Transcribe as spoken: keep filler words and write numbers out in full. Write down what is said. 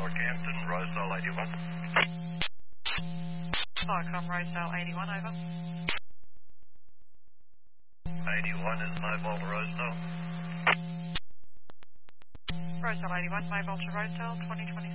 Northampton, Rosedale eighty-one. Viacom Rosedale eighty-one, over. eighty-one is mobile to Rosedale. Rosedale eighty-one, mobile to Rosedale, twenty twenty.